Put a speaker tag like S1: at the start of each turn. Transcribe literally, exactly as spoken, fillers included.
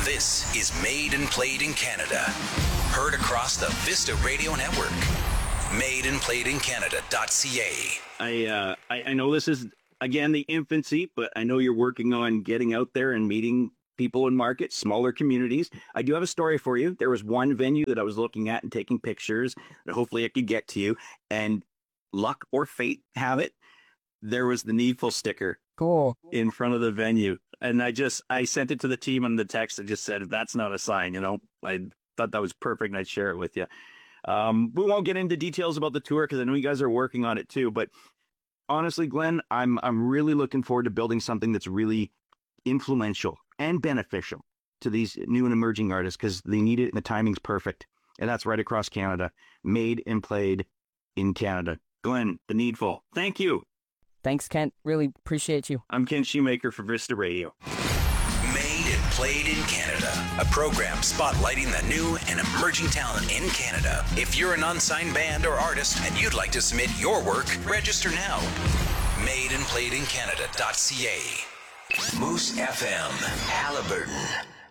S1: This is Made and Played in Canada. Heard across the Vista Radio Network. made and played in canada dot c a.
S2: I, uh, I I know this is, again, the infancy, but I know you're working on getting out there and meeting people in markets, smaller communities. I do have a story for you. There was one venue that I was looking at and taking pictures that hopefully I could get to you. And luck or fate have it, there was the Needful sticker
S3: Cool.
S2: in front of the venue. And I just, I sent it to the team on the text and just said, if that's not a sign, you know, I thought that was perfect and I'd share it with you. Um, we won't get into details about the tour because I know you guys are working on it too. But honestly, Glenn, I'm I'm really looking forward to building something that's really influential and beneficial to these new and emerging artists because they need it and the timing's perfect. And that's right across Canada. Made and Played in Canada. Glenn, The Needful, thank you.
S3: Thanks, Kent. Really appreciate you.
S2: I'm Ken Shoemaker for Vista Radio.
S1: Made and Played in Canada, a program spotlighting the new and emerging talent in Canada. If you're an unsigned band or artist and you'd like to submit your work, register now. made and played in canada dot c a. Moose F M, Halliburton.